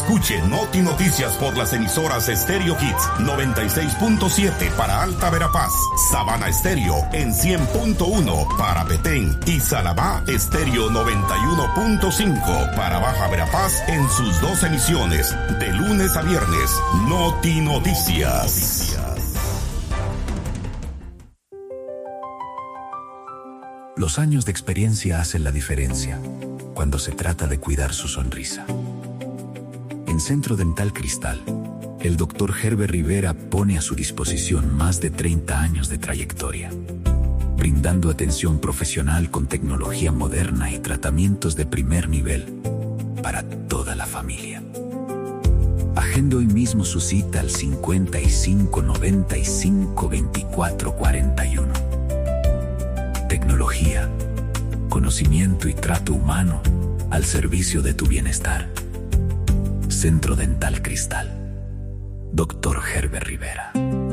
Escuche Noti Noticias por las emisoras Stereo Hits 96.7 para Alta Verapaz, Sabana Estéreo en 100.1 para Petén y Salabá Estéreo 91.5 para Baja Verapaz en sus 2 emisiones, de lunes a viernes. Noti Noticias. Los años de experiencia hacen la diferencia cuando se trata de cuidar su sonrisa. En Centro Dental Cristal, el Dr. Herbert Rivera pone a su disposición más de 30 años de trayectoria, brindando atención profesional con tecnología moderna y tratamientos de primer nivel para toda la familia. Agende hoy mismo su cita al 55 95 24 41. Tecnología, conocimiento y trato humano al servicio de tu bienestar. Centro Dental Cristal. Dr. Herbert Rivera.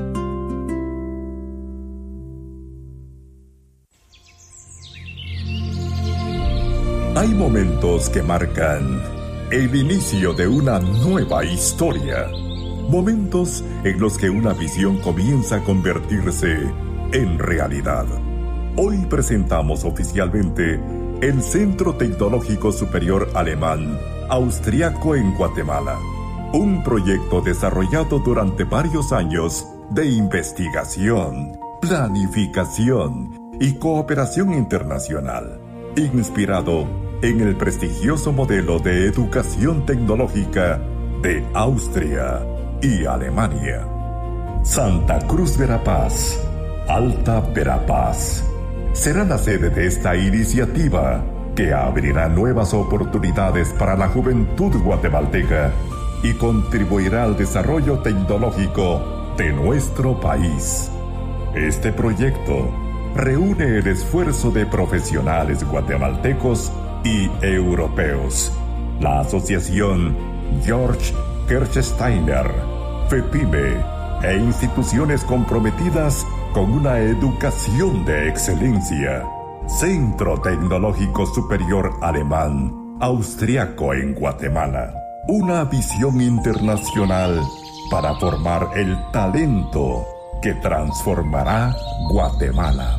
Hay momentos que marcan el inicio de una nueva historia. Momentos en los que una visión comienza a convertirse en realidad. Hoy presentamos oficialmente el Centro Tecnológico Superior Alemán Austriaco en Guatemala. Un proyecto desarrollado durante varios años de investigación, planificación y cooperación internacional, inspirado en el prestigioso modelo de educación tecnológica de Austria y Alemania. Santa Cruz Verapaz, Alta Verapaz, será la sede de esta iniciativa que abrirá nuevas oportunidades para la juventud guatemalteca y contribuirá al desarrollo tecnológico de nuestro país. Este proyecto reúne el esfuerzo de profesionales guatemaltecos y europeos, la Asociación Georg Kirchsteiner, FEPIME e instituciones comprometidas con una educación de excelencia. Centro Tecnológico Superior Alemán Austriaco en Guatemala. Una visión internacional para formar el talento que transformará Guatemala.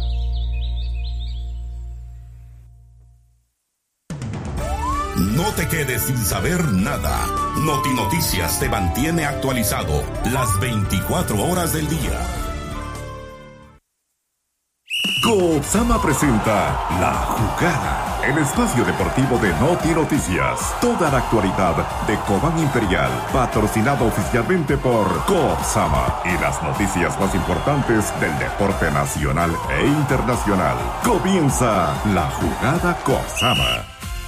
No te quedes sin saber nada. Noti Noticias te mantiene actualizado las 24 horas del día. Coopsama presenta La Jugada, el espacio deportivo de Noti Noticias. Toda la actualidad de Cobán Imperial, patrocinado oficialmente por Coopsama y las noticias más importantes del deporte nacional e internacional. Comienza La Jugada Coopsama.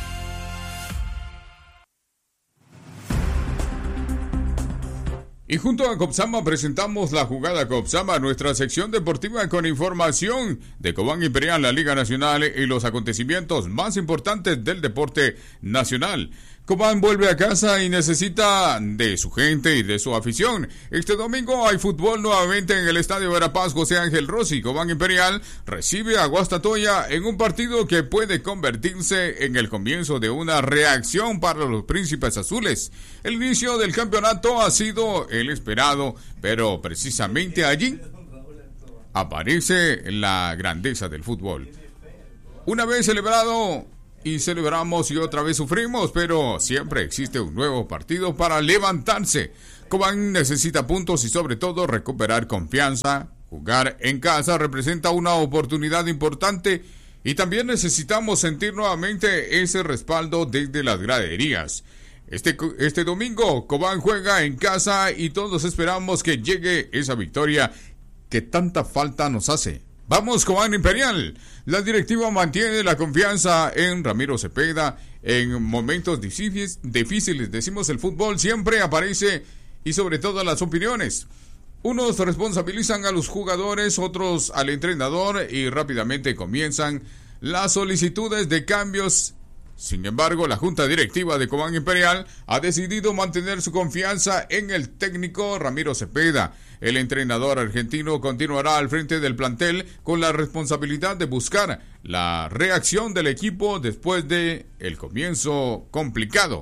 Y junto a Copsama presentamos La Jugada Copsama, nuestra sección deportiva con información de Cobán Imperial, la Liga Nacional y los acontecimientos más importantes del deporte nacional. Cobán vuelve a casa y necesita de su gente y de su afición. Este domingo hay fútbol nuevamente en el Estadio Verapaz José Ángel Rossi. Cobán Imperial recibe a Guastatoya en un partido que puede convertirse en el comienzo de una reacción para los Príncipes Azules. El inicio del campeonato ha sido el esperado, pero precisamente allí aparece la grandeza del fútbol. Una vez celebrado y celebramos y otra vez sufrimos, pero siempre existe un nuevo partido para levantarse. Cobán necesita puntos y sobre todo recuperar confianza. Jugar en casa representa una oportunidad importante y también necesitamos sentir nuevamente ese respaldo desde las graderías. Este domingo Cobán juega en casa y todos esperamos que llegue esa victoria que tanta falta nos hace. Vamos, Cobán Imperial. La directiva mantiene la confianza en Ramiro Cepeda en momentos difíciles. Decimos, el fútbol siempre aparece y sobre todo las opiniones. Unos responsabilizan a los jugadores, otros al entrenador y rápidamente comienzan las solicitudes de cambios. Sin embargo, la Junta Directiva de Cobán Imperial ha decidido mantener su confianza en el técnico Ramiro Cepeda. El entrenador argentino continuará al frente del plantel con la responsabilidad de buscar la reacción del equipo después de el comienzo complicado.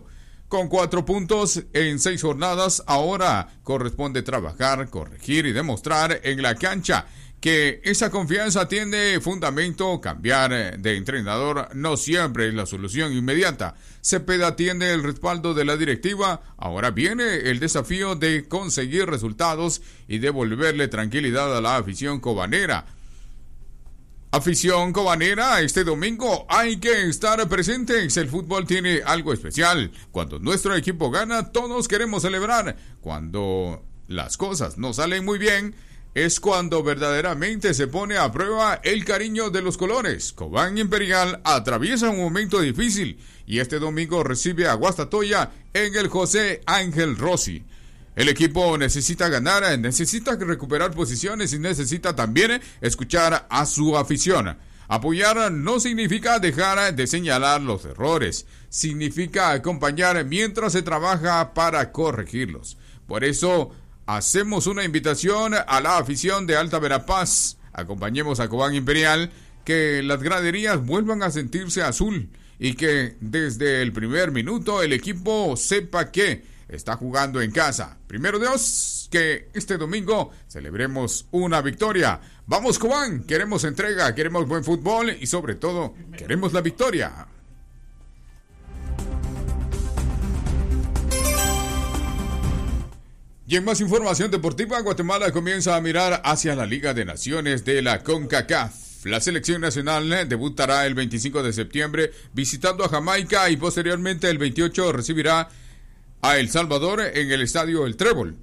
Con 4 puntos en 6 jornadas, ahora corresponde trabajar, corregir y demostrar en la cancha que esa confianza tiene fundamento. Cambiar de entrenador no siempre es la solución inmediata. Cepeda tiene el respaldo de la directiva. Ahora viene el desafío de conseguir resultados y devolverle tranquilidad a la afición cobanera. Afición cobanera, este domingo hay que estar presentes. El fútbol tiene algo especial. Cuando nuestro equipo gana, todos queremos celebrar. Cuando las cosas no salen muy bien, es cuando verdaderamente se pone a prueba el cariño de los colores. Cobán Imperial atraviesa un momento difícil y este domingo recibe a Guastatoya en el José Ángel Rossi. El equipo necesita ganar, necesita recuperar posiciones y necesita también escuchar a su afición. Apoyar no significa dejar de señalar los errores, significa acompañar mientras se trabaja para corregirlos. Por eso hacemos una invitación a la afición de Alta Verapaz. Acompañemos a Cobán Imperial, que las graderías vuelvan a sentirse azul y que desde el primer minuto el equipo sepa que está jugando en casa. Primero Dios, que este domingo celebremos una victoria. Vamos Cobán, queremos entrega, queremos buen fútbol y sobre todo queremos la victoria. Y en más información deportiva, Guatemala comienza a mirar hacia la Liga de Naciones de la CONCACAF. La selección nacional debutará el 25 de septiembre visitando a Jamaica y posteriormente el 28 recibirá a El Salvador en el estadio El Trébol.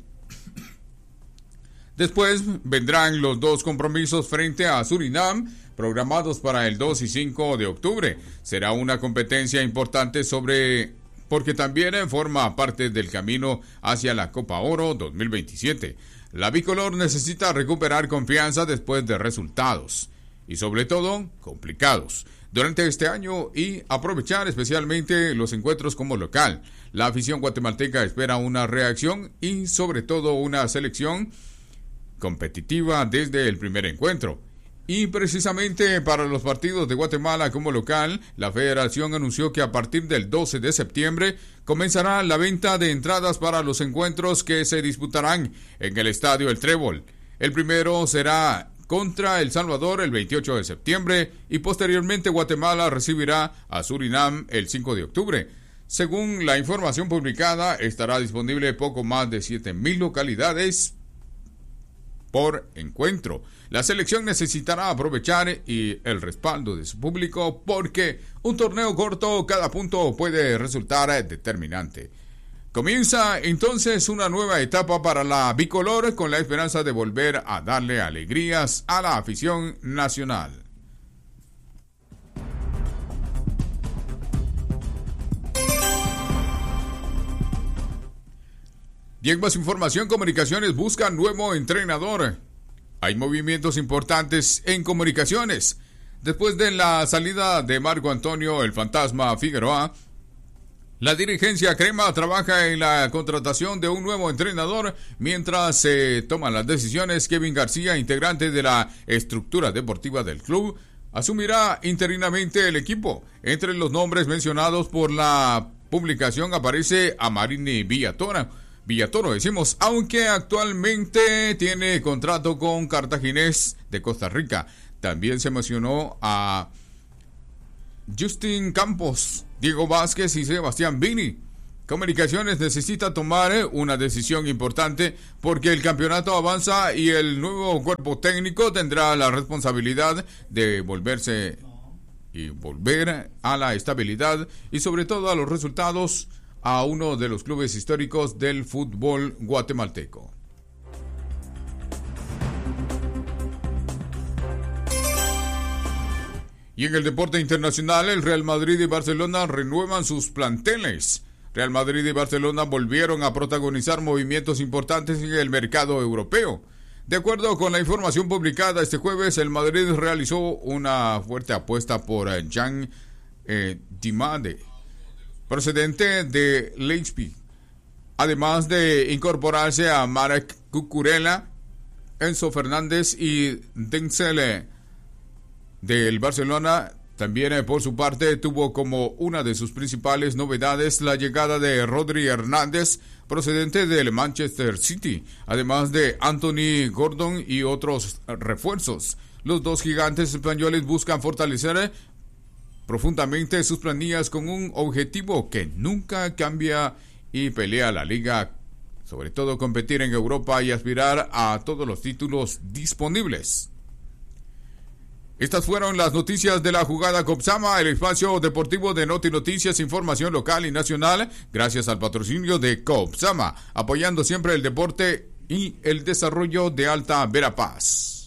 Después vendrán los 2 compromisos frente a Surinam, programados para el 2 y 5 de octubre. Será una competencia importante porque también forma parte del camino hacia la Copa Oro 2027. La bicolor necesita recuperar confianza después de resultados y sobre todo complicados durante este año y aprovechar especialmente los encuentros como local. La afición guatemalteca espera una reacción y sobre todo una selección competitiva desde el primer encuentro. Y precisamente para los partidos de Guatemala como local, la Federación anunció que a partir del 12 de septiembre comenzará la venta de entradas para los encuentros que se disputarán en el estadio El Trébol. El primero será contra El Salvador el 28 de septiembre y posteriormente Guatemala recibirá a Surinam el 5 de octubre. Según la información publicada, estará disponible poco más de 7,000 localidades por encuentro. La selección necesitará aprovechar el respaldo de su público porque un torneo corto, cada punto puede resultar determinante. Comienza entonces una nueva etapa para la bicolor con la esperanza de volver a darle alegrías a la afición nacional. Y en más información, Comunicaciones busca nuevo entrenador. Hay movimientos importantes en Comunicaciones. Después de la salida de Marco Antonio el Fantasma Figueroa, la dirigencia crema trabaja en la contratación de un nuevo entrenador mientras se toman las decisiones. Kevin García, integrante de la estructura deportiva del club, asumirá interinamente el equipo. Entre los nombres mencionados por la publicación aparece Amarini Villatoro, decimos, aunque actualmente tiene contrato con Cartaginés de Costa Rica. También se mencionó a Justin Campos, Diego Vázquez y Sebastián Vini. Comunicaciones necesita tomar una decisión importante porque el campeonato avanza y el nuevo cuerpo técnico tendrá la responsabilidad de volver a la estabilidad y sobre todo a los resultados a uno de los clubes históricos del fútbol guatemalteco. Y en el deporte internacional, el Real Madrid y Barcelona renuevan sus planteles. Real Madrid y Barcelona volvieron a protagonizar movimientos importantes en el mercado europeo. De acuerdo con la información publicada este jueves, el Madrid realizó una fuerte apuesta por Jean Dimade, procedente de Leipzig, además de incorporarse a Marek Cucurella, Enzo Fernández y Denzel del Barcelona. También por su parte tuvo como una de sus principales novedades la llegada de Rodri Hernández procedente del Manchester City, además de Anthony Gordon y otros refuerzos. Los dos gigantes españoles buscan fortalecer profundamente sus planillas con un objetivo que nunca cambia y pelea la liga, sobre todo competir en Europa y aspirar a todos los títulos disponibles. Estas fueron las noticias de la jugada Copsama, el espacio deportivo de Noti Noticias, información local y nacional, gracias al patrocinio de Copsama, apoyando siempre el deporte y el desarrollo de Alta Verapaz.